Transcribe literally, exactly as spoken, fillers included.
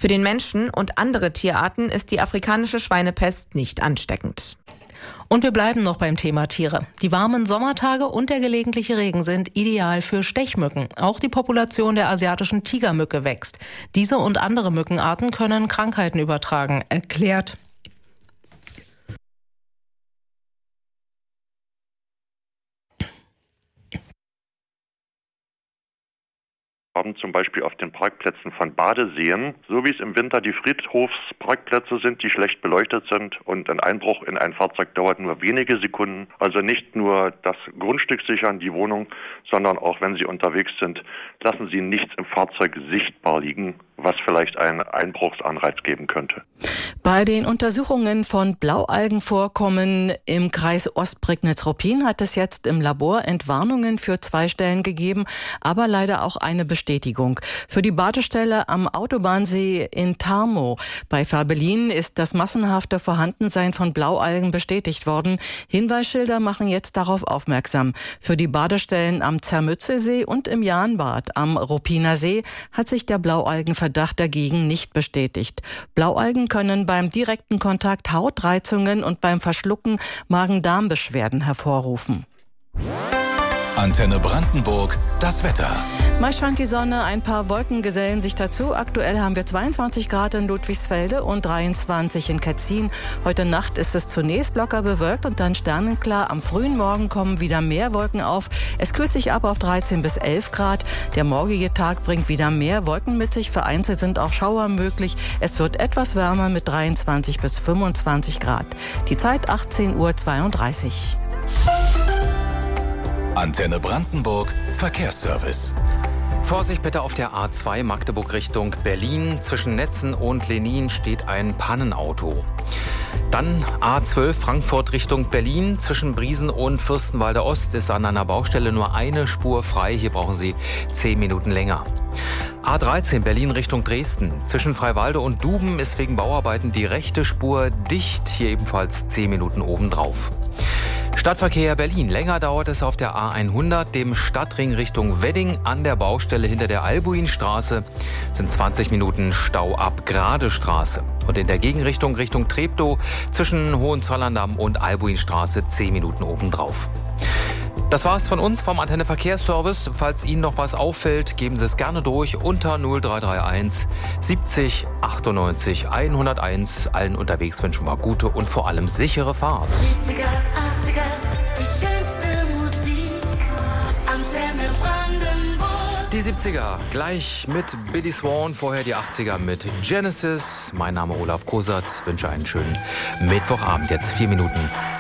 Für den Menschen und andere Tierarten ist die afrikanische Schweinepest nicht ansteckend. Und wir bleiben noch beim Thema Tiere. Die warmen Sommertage und der gelegentliche Regen sind ideal für Stechmücken. Auch die Population der asiatischen Tigermücke wächst. Diese und andere Mückenarten können Krankheiten übertragen, erklärt haben zum Beispiel auf den Parkplätzen von Badeseen, so wie es im Winter die Friedhofsparkplätze sind, die schlecht beleuchtet sind und ein Einbruch in ein Fahrzeug dauert nur wenige Sekunden. Also nicht nur das Grundstück sichern, die Wohnung, sondern auch wenn Sie unterwegs sind, lassen Sie nichts im Fahrzeug sichtbar liegen, was vielleicht einen Einbruchsanreiz geben könnte. Bei den Untersuchungen von Blaualgenvorkommen im Kreis Ostprignitz-Ruppin hat es jetzt im Labor Entwarnungen für zwei Stellen gegeben, aber leider auch eine Bestätigung. Für die Badestelle am Autobahnsee in Tarmow bei Färbelin ist das massenhafte Vorhandensein von Blaualgen bestätigt worden. Hinweisschilder machen jetzt darauf aufmerksam. Für die Badestellen am Zermützelsee und im Jahnbad am Ruppiner See hat sich der Blaualgenverdacht dagegen nicht bestätigt. Blaualgen können beim direkten Kontakt Hautreizungen und beim Verschlucken Magen-Darm-Beschwerden hervorrufen. Antenne Brandenburg, das Wetter. Meist scheint die Sonne, ein paar Wolken gesellen sich dazu. Aktuell haben wir zweiundzwanzig Grad in Ludwigsfelde und dreiundzwanzig in Ketzin. Heute Nacht ist es zunächst locker bewölkt und dann sternenklar. Am frühen Morgen kommen wieder mehr Wolken auf. Es kühlt sich ab auf dreizehn bis elf Grad. Der morgige Tag bringt wieder mehr Wolken mit sich. Vereinzelt sind auch Schauer möglich. Es wird etwas wärmer mit dreiundzwanzig bis fünfundzwanzig Grad. Die Zeit achtzehn Uhr zweiunddreißig. Antenne Brandenburg, Verkehrsservice. Vorsicht bitte auf der A zwei Magdeburg Richtung Berlin. Zwischen Netzen und Lenin steht ein Pannenauto. Dann A zwölf Frankfurt Richtung Berlin. Zwischen Briesen und Fürstenwalde Ost ist an einer Baustelle nur eine Spur frei. Hier brauchen Sie zehn Minuten länger. A dreizehn Berlin Richtung Dresden. Zwischen Freiwalde und Duben ist wegen Bauarbeiten die rechte Spur dicht. Hier ebenfalls zehn Minuten obendrauf. Stadtverkehr Berlin. Länger dauert es auf der A hundert, dem Stadtring Richtung Wedding. An der Baustelle hinter der Albuinstraße sind zwanzig Minuten Stau ab Gradestraße. Und in der Gegenrichtung Richtung Treptow zwischen Hohenzollern-Damm und Albuinstraße zehn Minuten obendrauf. Das war's von uns vom Antenne Verkehrsservice. Falls Ihnen noch was auffällt, geben Sie es gerne durch unter null drei drei eins siebzig achtundneunzig hunderteins. Allen unterwegs wünschen wir gute und vor allem sichere Fahrt. siebziger, achtziger, die schönste Musik. Antenne Brandenburg. Die siebziger gleich mit Billy Swan, vorher die achtziger mit Genesis. Mein Name Olaf Kosert, wünsche einen schönen Mittwochabend. Jetzt vier Minuten